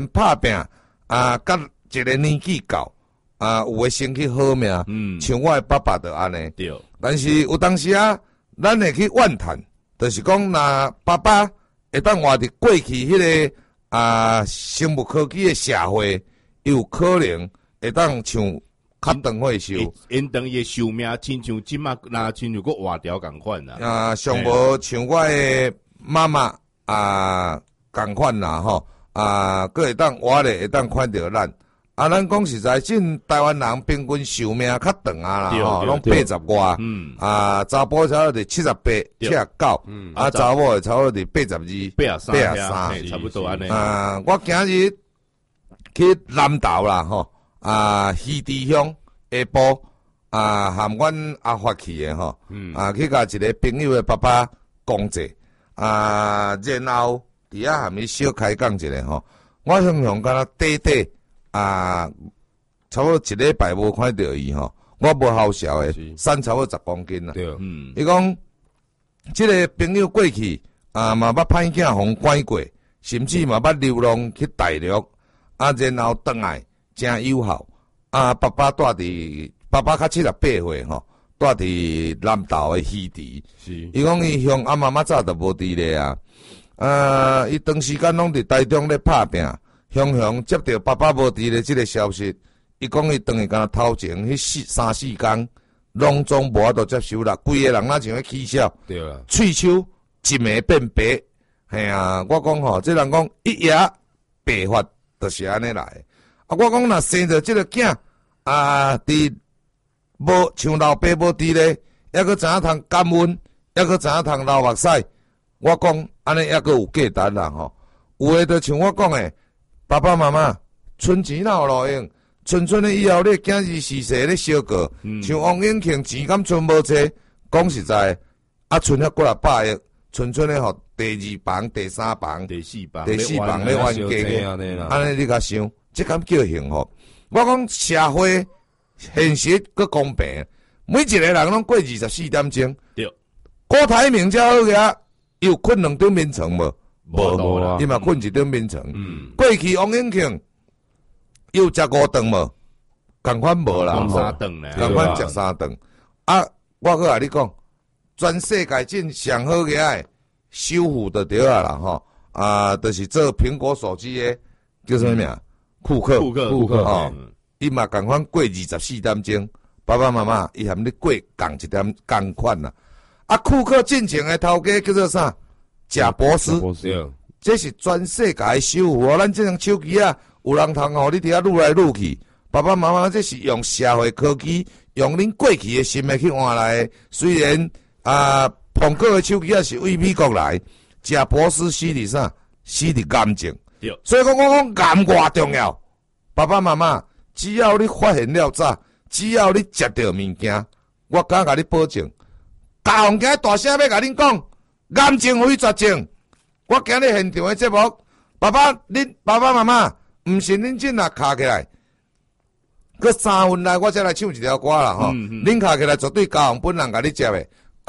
拍拼啊，甲一个年纪到啊，有诶身体好命，像我诶爸爸就安尼。 对。 但是有当时啊，咱会去怨叹，就是讲，若爸爸会当活伫过去迄个生物科技诶社会，有可能会当像较长岁寿， 因等伊寿命亲像即马亲像个活条共款啦。 上无像我诶妈妈共款啦吼，佫会当活咧，会当看着咱。咱讲实在，咱台湾人平均寿命较长啦吼，拢80外。查甫差不多78、79，查某差不多82、83， 差不多安尼。 我今日去南投啦吼，鱼池乡下晡含阮阿发去诶吼，去甲一个朋友诶爸爸讲者，然后伫遐含伊小开讲一下吼，我常常敢若短差不多一礼拜无看到伊吼，我无好笑诶，瘦差不多10公斤啦。 对， 伊讲，即个朋友过去嘛捌歹囝互拐过，甚至嘛捌流浪去大陆，然后转来真友好。爸爸住伫爸爸较78岁吼，住伫南投诶鱼池。伊讲伊乡妈妈早就无伫咧伊长时间拢伫台中咧拍拼。雄接到爸爸无伫咧即个消息，伊讲伊当去敢若头前迄3、4工，拢总无法度接受啦，规个人若像咧起笑， 对啦， 喙手一暝变白，嘿我讲吼，即人讲一夜白发，就是安尼来。我讲若生着即个囝伫无像老爸无伫咧，还佫知影通感恩，还佫知影通流目屎，我讲安尼还佫有价值啦吼。有诶，就像我讲诶。爸爸妈妈，存钱哪有路用？存的以后，你囝儿逝世咧烧过，像王永庆钱敢存无济？讲实在，存遐几百亿，存咧互第2房、第3房、 第4房咧冤家嘅，安尼你甲想，这敢叫幸福？我讲社会现实佮公平，每一个人拢过24点钟。 对， 郭台铭遮好个，有困2张眠床无？ 无啦， 伊嘛困1张眠床。过去王永庆有食5顿无？共款无啦， 共3顿咧， 共款食3顿。我搁甲你讲，全世界真上好个诶，修复就对啊啦吼。就是做苹果手机诶，叫什么名？库克吼，伊嘛共款过24点钟。爸爸妈妈，伊含你过共1点共款啦。库克进前诶头家叫做啥？贾博士，这是全世界的修复。咱这种手机有人通互你伫遐撸来撸去。爸爸妈妈，这是用社会科技，用恁过去的心去换来的。虽然苹果的手机是为美国来，贾博士死伫啥？死伫癌症。所以讲，我讲癌偌重要。爸爸妈妈，只要你发现了早，只要你食到物件，我敢甲你保证，大行家大声要甲恁讲。癌症非绝症，我今日现场的节目，恁爸爸妈妈，毋是恁真啊卡起来，佮3分来我才来唱一条歌啦吼。恁卡起来绝对交行本人甲你接的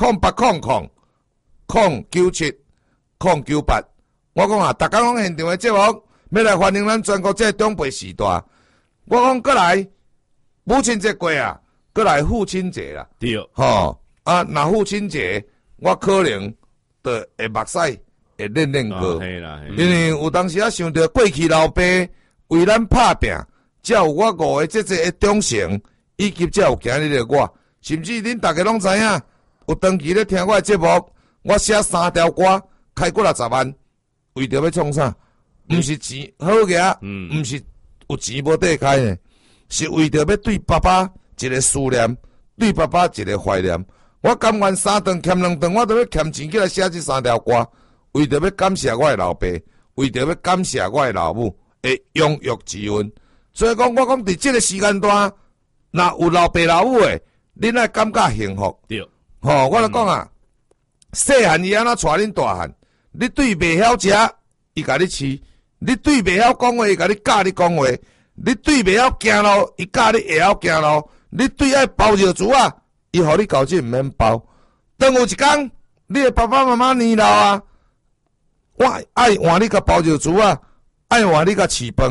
，0800-097-098。我讲逐工拢现场的节目，要来欢迎咱全国这长辈时代。我讲过来母亲节过过来父亲节啦。 对， 吼若父亲节，我可能。会目屎会练过，因为有当时想到过去老爸为咱拍拼，才有我5个这忠诚，以及才有今日的我。甚至恁大家拢知影，有长期咧听我的节目，我写3条歌，开几60万，为着要创啥？毋是钱好个，毋是有钱无地开呢，是为着要对爸爸一个思念，对爸爸一个怀念。我甘愿3顿欠2顿，我都要欠钱起来写这3条歌，为着要感谢我的老爸，为着要感谢我的老母的养育之恩。所以讲，我讲伫这个时间段，若有老爸老母的，恁爱感觉幸福。 对， 我来讲细汉伊安怎带恁大汉，你对袂晓食，伊甲你饲；你对袂晓讲话，伊甲你教你讲话；你对袂晓行路，伊教你会晓行路；你对爱包尿珠伊互你交钱毋免包。当有一天，你的爸爸妈妈年老我爱换你甲包尿珠爱换你甲饲饭。